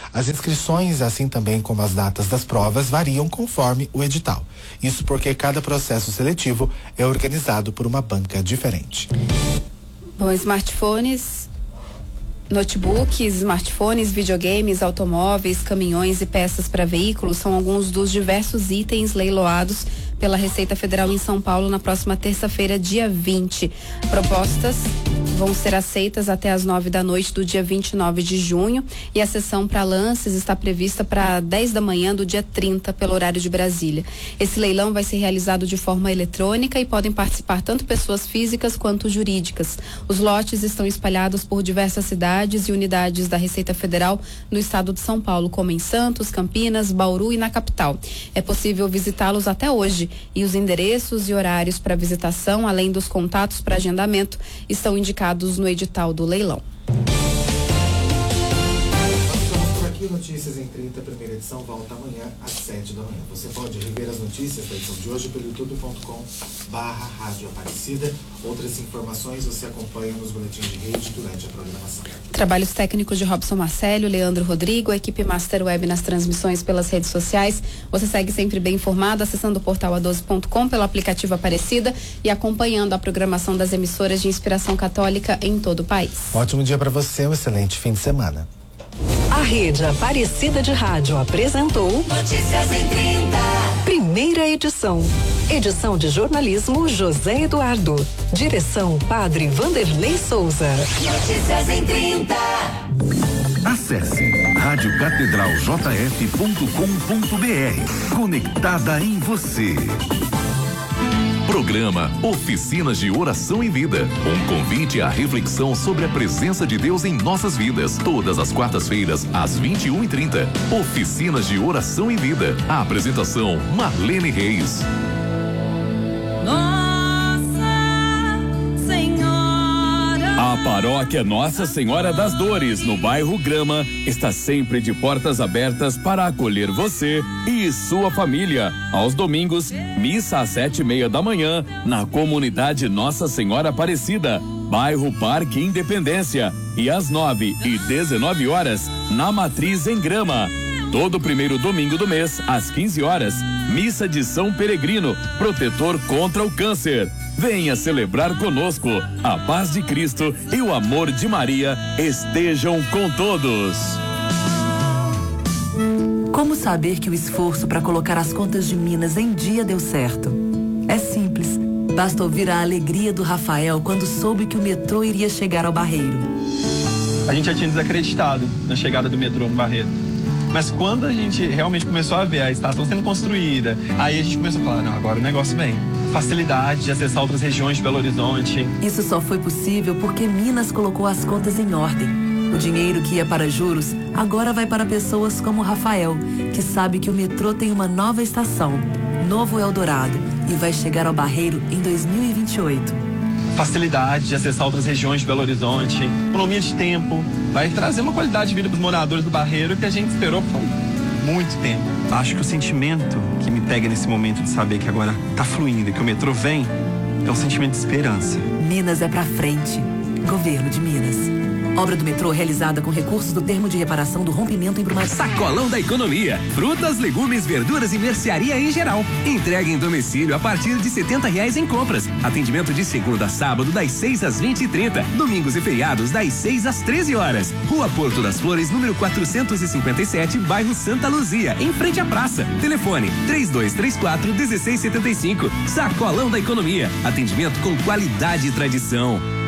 As inscrições, assim também como as datas das provas, variam conforme o edital. Isso porque cada processo seletivo é organizado por uma banca diferente. Bom, smartphones, notebooks, smartphones, videogames, automóveis, caminhões e peças para veículos são alguns dos diversos itens leiloados pela Receita Federal em São Paulo na próxima terça-feira, dia 20. Propostas vão ser aceitas até às 9 da noite do dia 29 de junho e a sessão para lances está prevista para 10 da manhã do dia 30 pelo horário de Brasília. Esse leilão vai ser realizado de forma eletrônica e podem participar tanto pessoas físicas quanto jurídicas. Os lotes estão espalhados por diversas cidades e unidades da Receita Federal no estado de São Paulo, como em Santos, Campinas, Bauru e na capital. É possível visitá-los até hoje e os endereços e horários para visitação, além dos contatos para agendamento, estão indicados no edital do leilão. Notícias em 30, primeira edição, volta amanhã às 7 da manhã. Você pode rever as notícias da edição de hoje pelo youtube.com/Rádio Aparecida. Outras informações você acompanha nos boletins de rede durante a programação. Trabalhos técnicos de Robson Marcelo, Leandro Rodrigo, a equipe Master Web nas transmissões pelas redes sociais. Você segue sempre bem informado acessando o portal a12.com pelo aplicativo Aparecida e acompanhando a programação das emissoras de inspiração católica em todo o país. Ótimo dia para você, um excelente fim de semana. A Rede Aparecida de Rádio apresentou Notícias em 30. Primeira edição. Edição de jornalismo José Eduardo. Direção Padre Vanderlei Souza. Notícias em 30. Acesse radiocatedraljf.com.br. Conectada em você. Programa Oficinas de Oração e Vida. Um convite à reflexão sobre a presença de Deus em nossas vidas. Todas as quartas-feiras, às 21h30. Oficinas de Oração e Vida. A apresentação, Marlene Reis. A paróquia Nossa Senhora das Dores, no bairro Grama, está sempre de portas abertas para acolher você e sua família. Aos domingos, missa às 7:30 da manhã, na comunidade Nossa Senhora Aparecida, bairro Parque Independência, e às 9 e 19 horas, na Matriz em Grama. Todo primeiro domingo do mês, às 15 horas, missa de São Peregrino, protetor contra o câncer. Venha celebrar conosco. A paz de Cristo e o amor de Maria estejam com todos. Como saber que o esforço para colocar as contas de Minas em dia deu certo? É simples. Basta ouvir a alegria do Rafael quando soube que o metrô iria chegar ao Barreiro. A gente já tinha desacreditado na chegada do metrô no Barreiro. Mas quando a gente realmente começou a ver a estação sendo construída, aí a gente começou a falar, não, agora o negócio vem. Facilidade de acessar outras regiões de Belo Horizonte. Isso só foi possível porque Minas colocou as contas em ordem. O dinheiro que ia para juros agora vai para pessoas como o Rafael, que sabe que o metrô tem uma nova estação, Novo Eldorado, e vai chegar ao Barreiro em 2028. Facilidade de acessar outras regiões de Belo Horizonte, economia de tempo, vai trazer uma qualidade de vida para os moradores do Barreiro que a gente esperou por muito tempo. Acho que o sentimento que me pega nesse momento de saber que agora tá fluindo e que o metrô vem é um sentimento de esperança. Minas é pra frente. Governo de Minas. Obra do metrô realizada com recursos do termo de reparação do rompimento em Brumadinho. Sacolão da Economia. Frutas, legumes, verduras e mercearia em geral. Entrega em domicílio a partir de R$70 em compras. Atendimento de segunda a sábado das 6 às 20h30. Domingos e feriados das 6 às 13 horas. Rua Porto das Flores, número 457, bairro Santa Luzia, em frente à praça. Telefone 3234-1675. Sacolão da Economia. Atendimento com qualidade e tradição.